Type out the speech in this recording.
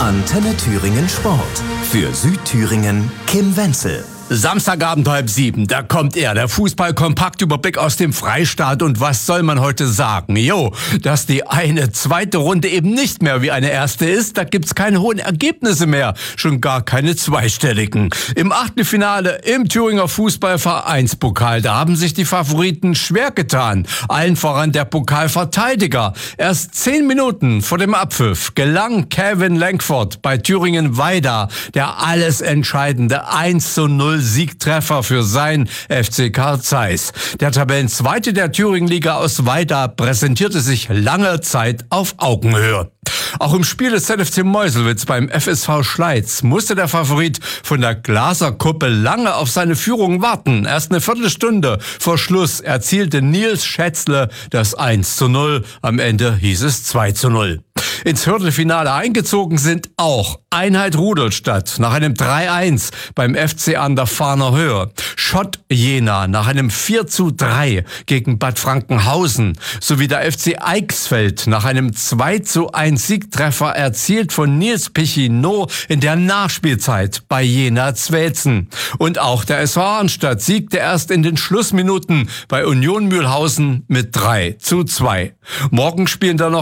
Antenne Thüringen Sport. Für Südthüringen Kim Wenzel. Samstagabend 6:30, da kommt er, der Fußball-Kompaktüberblick aus dem Freistaat. Und was soll man heute sagen? Dass die eine zweite Runde eben nicht mehr wie eine erste ist, da gibt's keine hohen Ergebnisse mehr, schon gar keine zweistelligen. Im Achtelfinale im Thüringer Fußballvereinspokal, da haben sich die Favoriten schwer getan. Allen voran der Pokalverteidiger. Erst 10 Minuten vor dem Abpfiff gelang Kevin Langford bei Thüringen-Weida der alles entscheidende 1:0 Siegtreffer für sein FC Carl Zeiss. Der Tabellenzweite der Thüringen-Liga aus Weida präsentierte sich lange Zeit auf Augenhöhe. Auch im Spiel des ZFC Meuselwitz beim FSV Schleiz musste der Favorit von der Glaserkuppe lange auf seine Führung warten. Erst eine Viertelstunde vor Schluss erzielte Nils Schätzle das 1:0. Am Ende hieß es 2:0. Ins Viertelfinale eingezogen sind auch Einheit Rudolstadt nach einem 3:1 beim FC an der Fahner Höhe, Schott Jena nach einem 4:3 gegen Bad Frankenhausen sowie der FC Eichsfeld nach einem 2:1 Siegtreffer erzielt von Nils Pichinot in der Nachspielzeit bei Jena Zwelzen. Und auch der SV Arnstadt siegte erst in den Schlussminuten bei Union Mühlhausen mit 3:2. Morgen spielen dann noch